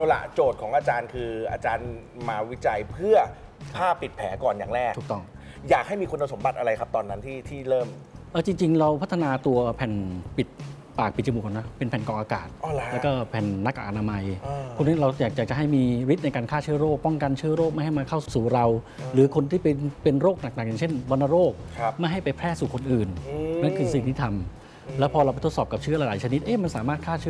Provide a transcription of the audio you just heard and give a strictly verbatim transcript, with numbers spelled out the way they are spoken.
เอาละโจทย์ของอาจารย์คืออาจารย์มาวิจัยเพื่อผ้าปิดแผลก่อนอย่างแรกถูกต้องอยากให้มีคุณสมบัติอะไรครับตอนนั้นที่ที่เริ่มเออจริงๆเราพัฒนาตัวแผ่นปิดปากปิดจมูกนะเป็นแผ่นกรองอากาศแล้วก็แผ่นหน้ากากอนามัยพวกนี้เราอยากจะให้มีฤทธิ์ในการฆ่าเชื้อโรคป้องกันเชื้อโรคไม่ให้มันเข้าสู่เราหรือคนที่เป็นเป็นโรคหนักๆอย่างเช่นวัณโรคไม่ให้ไปแพร่สู่คนอื่นนั่นคือสิ่งที่ทำแล้วพอเราไปทดสอบกับเชื้อหลายๆชนิดเอ๊ะมันสามารถฆ่าเชื้อ